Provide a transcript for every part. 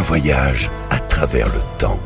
voyage à travers le temps.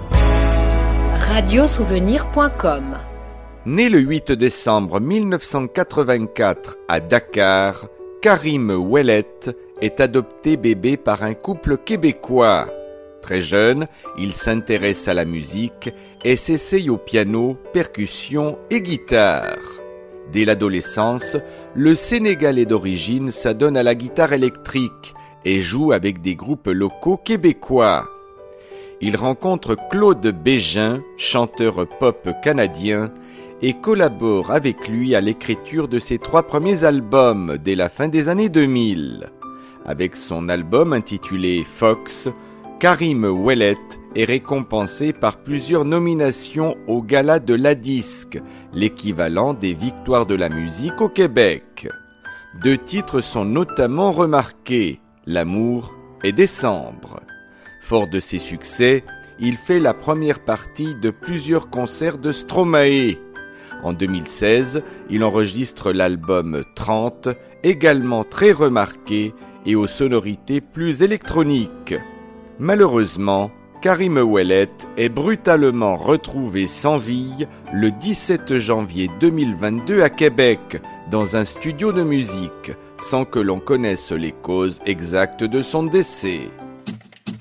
Radiosouvenir.com. Né le 8 décembre 1984 à Dakar, Karim Ouellet est adopté bébé par un couple québécois. Très jeune, il s'intéresse à la musique et s'essaye au piano, percussion et guitare. Dès l'adolescence, le Sénégalais d'origine s'adonne à la guitare électrique et joue avec des groupes locaux québécois. Il rencontre Claude Bégin, chanteur pop canadien, et collabore avec lui à l'écriture de ses 3 premiers albums dès la fin des années 2000. Avec son album intitulé Fox, Karim Ouellet est récompensé par plusieurs nominations au Gala de la Disque, l'équivalent des Victoires de la musique au Québec. 2 titres sont notamment remarqués, L'amour et Décembre. Fort de ses succès, il fait la première partie de plusieurs concerts de Stromae. En 2016, il enregistre l'album 30, également très remarqué et aux sonorités plus électroniques. Malheureusement, Karim Ouellet est brutalement retrouvé sans vie le 17 janvier 2022 à Québec, dans un studio de musique, sans que l'on connaisse les causes exactes de son décès.